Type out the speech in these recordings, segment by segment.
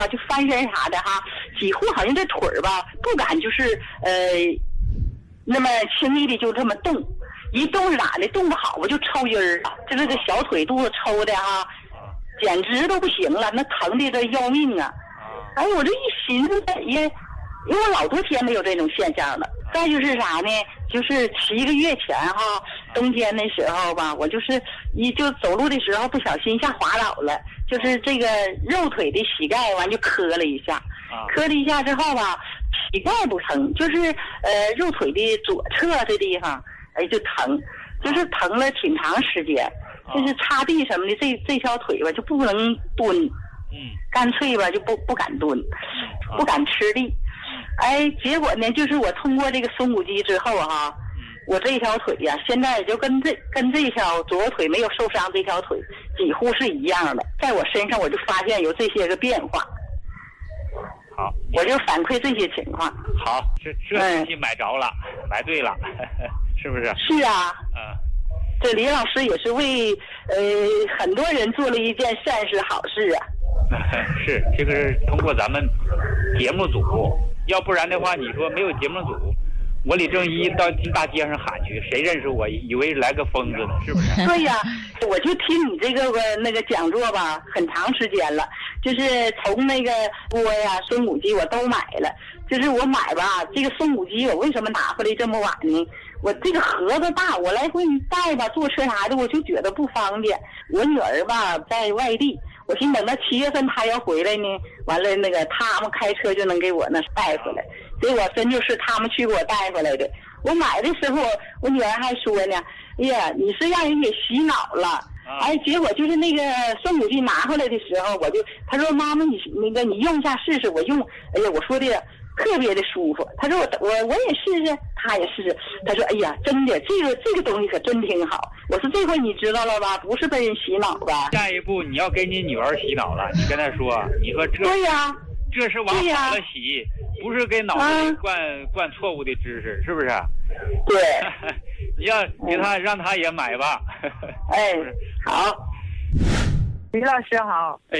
就翻身啥的哈，几乎好像这腿儿吧不敢就是那么轻易的就这么动，一动是咋的？动不好我就抽筋儿了，就是这小腿肚子抽的哈，简直都不行了，那疼的这要命啊！哎，我这一寻思也，因为我老多天没有这种现象了。再就是啥呢？就是7个月前哈，冬天的时候吧，我就是就走路的时候不小心一下滑倒了，就是这个肉腿的膝盖完就磕了一下，磕了一下之后吧，膝盖不疼，就是肉腿的左侧这地方，哎就疼，就是疼了挺长时间，就是擦地什么的，这条腿吧就不能蹲，干脆吧就不敢蹲，不敢吃力。哎，结果呢，就是我通过这个松骨肌之后哈，我这条腿呀，现在就跟这条左腿没有受伤这条腿几乎是一样的，在我身上我就发现有这些个变化。 好， 我就反馈这些情况。 好，这东西买着了，买对了，是不是？ 是啊，这李老师也是为很多人做了一件善事好事啊。 是，这个是通过咱们节目组，要不然的话，你说没有节目组，我李正一到大街上喊去，谁认识我？以为来个疯子呢，是不是？ 对呀，我就听你这个那个讲座吧，很长时间了，就是从那个锅呀、松骨鸡我都买了，就是我买吧，这个松骨鸡我为什么拿回来这么晚呢？我这个盒子大，我来回带吧，坐车啥的，我就觉得不方便。我女儿吧在外地，我寻思等到7月份她要回来呢，完了那个他们开车就能给我那带回来。结果真就是他们去给我带回来的。我买的时候，我女儿还说呢：“哎呀，你是让人给洗脑了。”哎，结果就是那个松骨鸡拿回来的时候，她说妈妈你用一下试试，我用，哎呀，我说的特别的舒服。她说我也试试，她也试试。她说哎呀，真的这个东西可真挺好。我说这回你知道了吧？不是被人洗脑吧？ 下一步你要给你女儿洗脑了，你跟她说，你说这对呀， 这是往好了洗，不是给脑子里灌错误的知识，是不是？ 对， 你要给她让她也买吧。 哎，好， 李老师好。 哎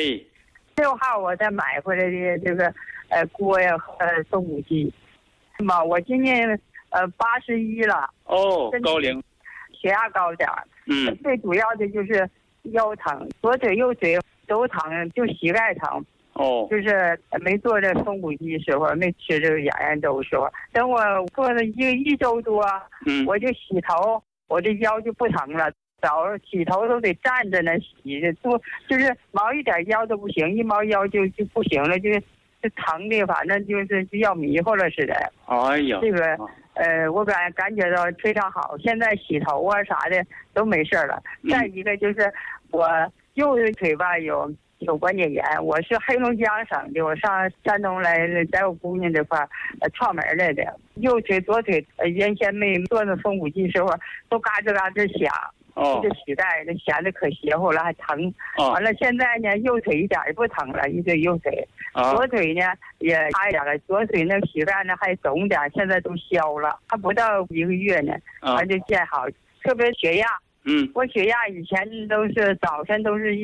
，6号我再买回来的这个锅呀和松骨鸡，嘛，我今年81了。 哦，高龄， 血压高点儿。最主要的就是腰疼，左腿右腿都疼，就膝盖疼。 哦， 就是没做这松骨鸡时候，没吃这个养元粥时候，等我做了一周多，我就洗头，我这腰就不疼了。早上洗头都得站着那洗，就是毛一点腰都不行，一毛腰就不行了，就疼的，反正就是要迷糊了似的。 哎呀， 这个我感觉到非常好，现在洗头啊啥的都没事了。再一个就是我右腿吧有关节炎，我是黑龙江省的，我上山东来在我姑娘这块串门来的。右腿左腿原先没做那松骨鸡时候都嘎吱嘎吱响。这膝盖那闲的可邪乎了，还疼。完了现在呢，右腿一点也不疼了，一对右腿。左腿呢也差一点了，左腿那膝盖呢还肿点，现在都消了，还不到1个月呢，它就见好。特别血压，我血压以前都是早晨都是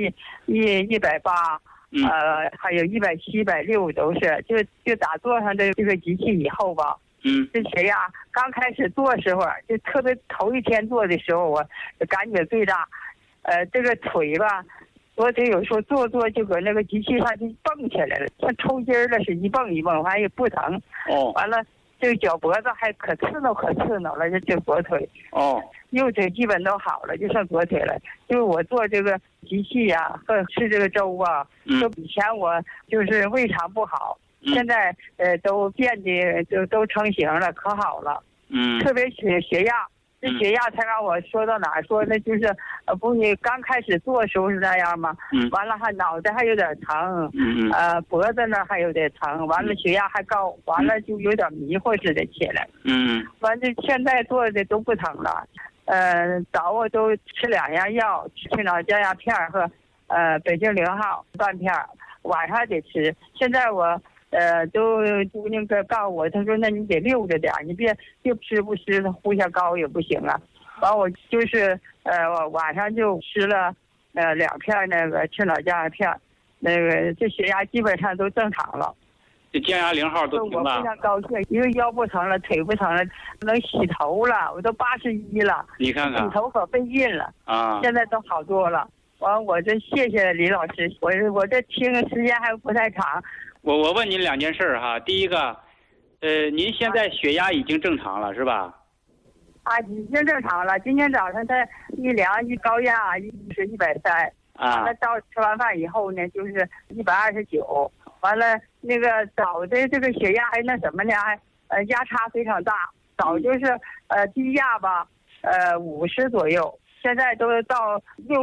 180，还有170、160都是，就打坐上这个机器以后吧。这血压刚开始做的时候，就特别头一天做的时候，我感觉最大。这个腿吧，左腿有时候做就搁那个机器上就蹦起来了，像抽筋了似的，一蹦一蹦，完也不疼。完了这个脚脖子还可刺挠了，这左腿。右腿基本都好了，就剩左腿了。就是我做这个机器呀，和吃这个粥啊，就以前我就是胃肠不好。现在都变得都成型了，可好了。特别血压，这血压才让我说到哪儿说那就是不是刚开始做的时候是那样吗？完了还脑袋还有点疼，脖子那还有点疼，完了血压还高，完了就有点迷糊似的起来。完了现在做的都不疼了。早我都吃2样药，青岛降压片和北京0号半片，晚上得吃。现在我都姑娘告诉我，她说那你得溜着点，你别吃不吃，呼下高也不行啊。完我就是晚上就吃了2片那个青岛降压片， 那个这血压基本上都正常了。 这降压0号都停了。 我非常高兴，因为腰不疼了，腿不疼了，能洗头了，我都81了。 你看看， 洗头可费劲了啊！ 现在都好多了。完，我这谢谢李老师，我这听时间还不太长。 我问您2件事哈，第一个，您现在血压已经正常了是吧？ 啊，已经正常了。今天早上他一量一高压是130，完了到吃完饭以后呢，就是129。完了，那个早的这个血压还那什么呢？还压差非常大。早就是低压吧，50左右，现在都到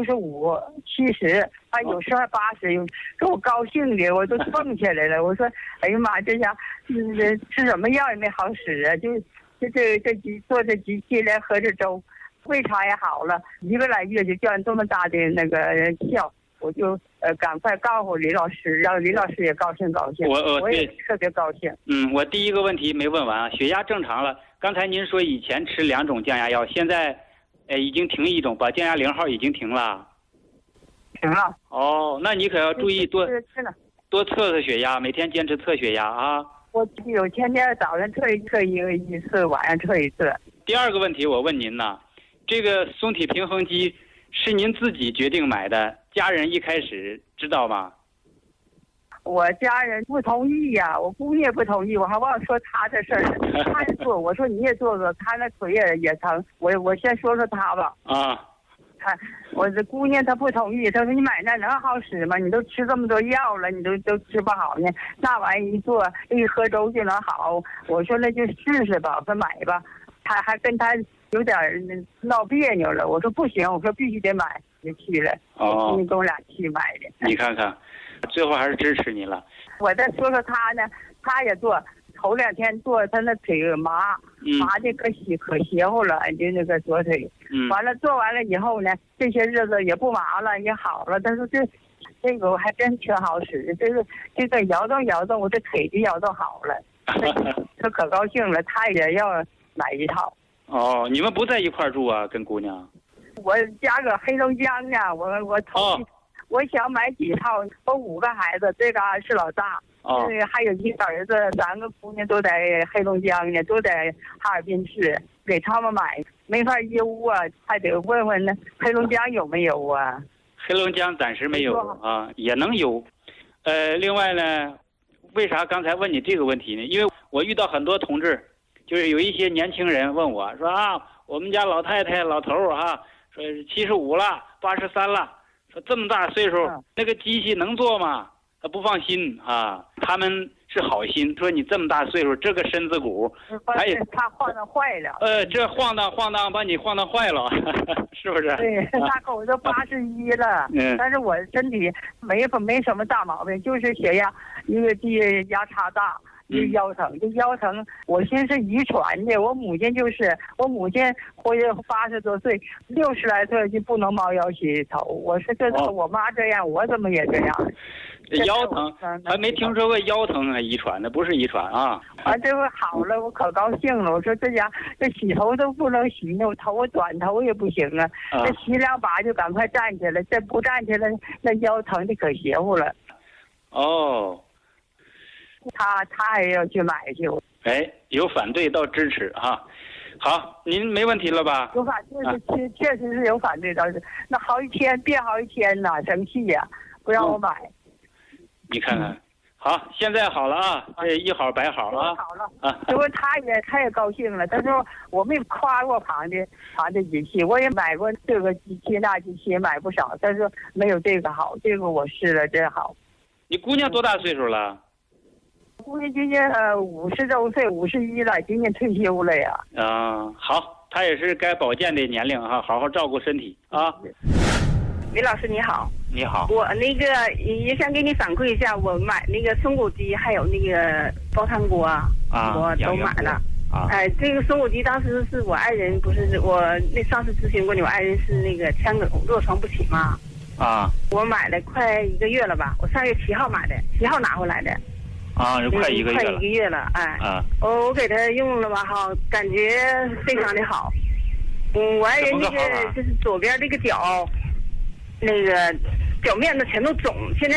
65、70，还有时候80，给我高兴的我都蹦起来了。我说，哎呀妈，这家吃什么药也没好使啊！做这机器来喝这粥，胃肠也好了，1个来月就见这么大的那个效。我就赶快告诉李老师，让李老师也高兴高兴。我也特别高兴。 我第一个问题没问完啊，血压正常了。刚才您说以前吃2种降压药，现在已经停1种，把降压0号已经停了。 停了。 哦，那你可要注意多测血压，每天坚持测血压啊。 我有天早上测一次，晚上测一次。 第二个问题我问您呢，这个松体平衡机是您自己决定买的？家人一开始知道吗？ 我家人不同意呀，我姑娘不同意，我还忘了说他的事儿了。他也做，我说你也做做，他那腿也疼。我先说说他吧。 啊。 我这姑娘她不同意，她说你买那能好使吗？你都吃这么多药了，你都吃不好呢。那玩意一做一喝粥就能好。我说那就试试吧，我说买吧。他还跟他有点闹别扭了。我说不行，我说必须得买，就去了。 哦， 跟我俩去买的。 你看看，最后还是支持你了。 我再说说他呢，他也做，头2天做，他那腿麻的可邪乎了，就那个左腿。完了做完了以后呢，这些日子也不麻了，也好了。他说这个还真挺好使，这个摇动，我这腿就摇动好了。他可高兴了，他也要买一套。 哦，你们不在一块住啊，跟姑娘？ 我家搁黑龙江呢，我想买几套，我5个孩子，这个是老大，还有1个儿子，3个姑娘都在黑龙江呢，都在哈尔滨市，给他们买没法邮啊，还得问问呢，黑龙江有没有啊？ 黑龙江暂时没有啊，也能有。另外呢，为啥刚才问你这个问题呢？因为我遇到很多同志，就是有一些年轻人问我说啊，我们家老太太老头啊，说75了，83了，说这么大岁数，那个机器能做吗？他不放心啊，他们是好心，说你这么大岁数，这个身子骨， 他晃荡坏了。 这晃荡把你晃荡坏了，是不是？ 对，大狗都81了，但是我身体没什么大毛病，就是血压一个低，压差大。腰疼，这腰疼，我寻思遗传的。我母亲活80多岁，60来岁就不能猫腰洗头。我说这我妈这样，我怎么也这样？ 腰疼还没听说过腰疼啊，遗传的不是遗传啊。 这回好了，我可高兴了。我说这洗头都不能洗呢，我短头也不行啊。这洗2把就赶快站起来，这不站起来，那腰疼的可邪乎了。 哦。 他也要去买去。 有反对到支持哈。好，您没问题了吧？ 有反对，确实是有反对，倒是那憋好一天呐，生气呀，不让我买。 你看看，好，现在好了啊，这一好百好啊。 好了啊，结果他也高兴了。他说我没夸过旁的机器，我也买过这个机器那机器也买不少，但是没有这个好，这个我试了真好。 你姑娘多大岁数了？ 姑娘今年50周岁，51了，今年退休了呀。 好，她也是该保健的年龄哈，好好照顾身体啊。 李老师你好。 你好。 我那个也想给你反馈一下，我买那个松果鸡还有那个煲汤锅我都买了。这个松果鸡当时是我爱人，不是我那上次咨询过你，我爱人是那个腔梗卧床不起嘛。我买了快1个月了吧，我3月7号买的，7号拿回来的。 就快1个月了。 快1个月了，我给他用了吧哈，感觉非常的好。我爱人那个就是左边这个脚，那个脚面子全都肿，现在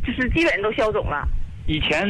就是基本都消肿了。 以前